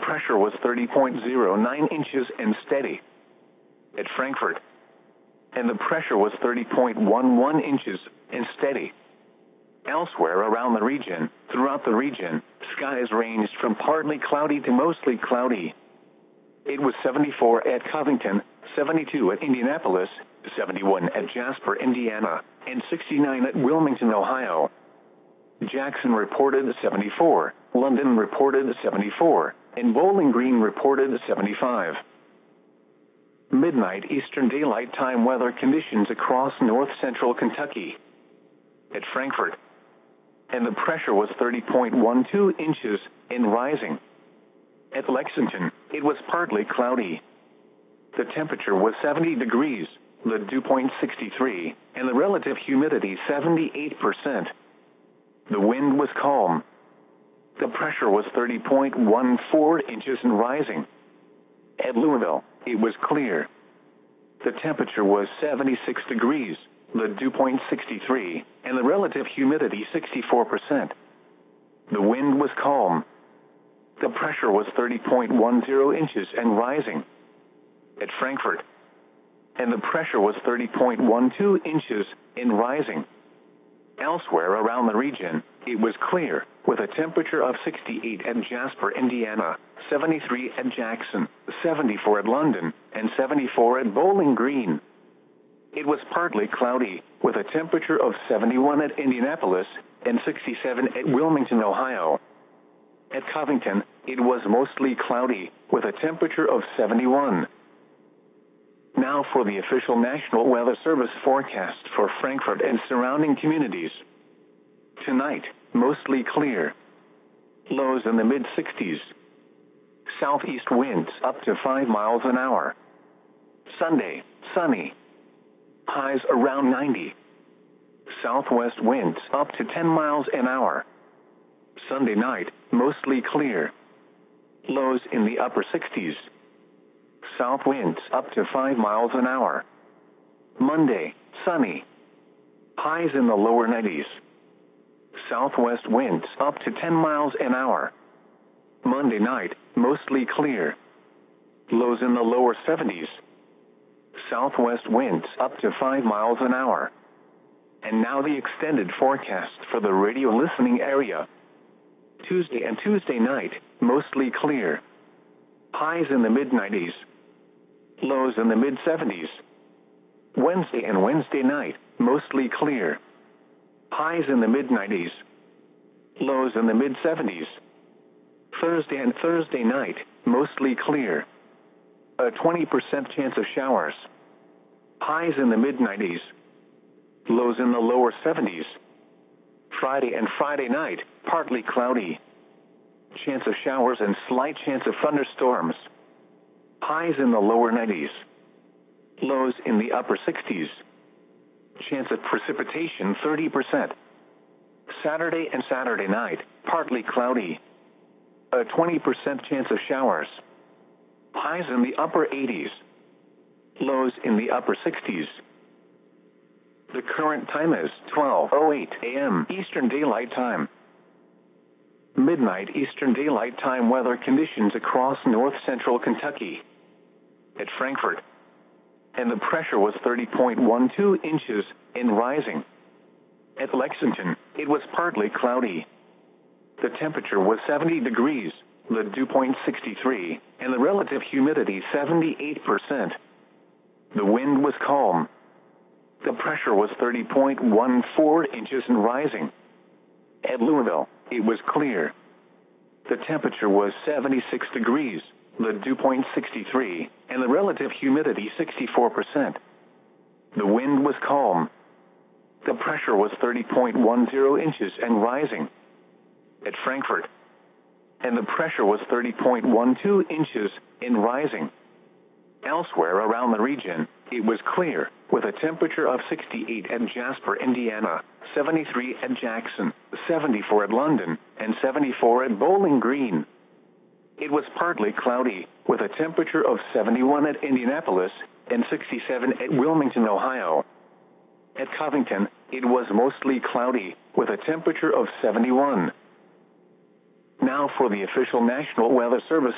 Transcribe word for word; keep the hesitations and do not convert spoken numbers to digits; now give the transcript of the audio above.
pressure was thirty point zero nine inches and steady. At Frankfurt. And the pressure was thirty point one one inches and steady. Elsewhere around the region, throughout the region, skies ranged from partly cloudy to mostly cloudy. It was seventy-four at Covington, seventy-two at Indianapolis, seventy-one at Jasper, Indiana, and sixty-nine at Wilmington, Ohio. Jackson reported seventy-four, London reported seventy-four, and Bowling Green reported seventy-five. Midnight Eastern Daylight Time weather conditions across north-central Kentucky. At Frankfurt. And the pressure was thirty point one two inches and rising. At Lexington, it was partly cloudy. The temperature was seventy degrees, the dew point sixty-three, and the relative humidity seventy-eight percent. The wind was calm. The pressure was thirty point one four inches and rising. At Louisville, it was clear. The temperature was seventy-six degrees, the dew point sixty-three, and the relative humidity sixty-four percent. The wind was calm. The pressure was thirty point one zero inches and rising. At Frankfurt. And the pressure was thirty point one two inches and rising. Elsewhere around the region, it was clear, with a temperature of sixty-eight at Jasper, Indiana, seventy-three at Jackson, seventy-four at London, and seventy-four at Bowling Green. It was partly cloudy, with a temperature of seventy-one at Indianapolis and sixty-seven at Wilmington, Ohio. At Covington, it was mostly cloudy, with a temperature of seventy-one. Now for the official National Weather Service forecast for Frankfurt and surrounding communities. Tonight, mostly clear. Lows in the mid-sixties. Southeast winds up to five miles an hour. Sunday, sunny. Highs around ninety. Southwest winds up to ten miles an hour. Sunday night, mostly clear. Lows in the upper sixties. South winds up to five miles an hour. Monday, sunny. Highs in the lower nineties. Southwest winds up to ten miles an hour. Monday night, mostly clear. Lows in the lower seventies. Southwest winds up to five miles an hour. And now the extended forecast for the radio listening area. Tuesday and Tuesday night, mostly clear. Highs in the mid-nineties. Lows in the mid-seventies. Wednesday and Wednesday night, mostly clear. Highs in the mid-nineties. Lows in the mid-seventies. Thursday and Thursday night, mostly clear. A twenty percent chance of showers. Highs in the mid-nineties. Lows in the lower seventies. Friday and Friday night, partly cloudy. Chance of showers and slight chance of thunderstorms. Highs in the lower nineties. Lows in the upper sixties. Chance of precipitation thirty percent. Saturday and Saturday night, partly cloudy. A twenty percent chance of showers. Highs in the upper eighties. Lows in the upper sixties. The current time is twelve oh eight a m Eastern Daylight Time. Midnight Eastern Daylight Time weather conditions across north-central Kentucky. At Frankfurt. And the pressure was thirty point one two inches and rising. At Lexington, it was partly cloudy. The temperature was seventy degrees, the dew point sixty-three, and the relative humidity seventy-eight percent. The wind was calm. The pressure was thirty point one four inches and rising. At Louisville, it was clear. The temperature was seventy-six degrees, the dew point sixty-three, and the relative humidity sixty-four percent. The wind was calm. The pressure was thirty point one zero inches and rising. At Frankfurt. And the pressure was thirty point one two inches and rising. Elsewhere around the region, it was clear, with a temperature of sixty-eight at Jasper, Indiana, seventy-three at Jackson, seventy-four at London, and seventy-four at Bowling Green. It was partly cloudy, with a temperature of seventy-one at Indianapolis and sixty-seven at Wilmington, Ohio. At Covington, it was mostly cloudy, with a temperature of seventy-one. Now for the official National Weather Service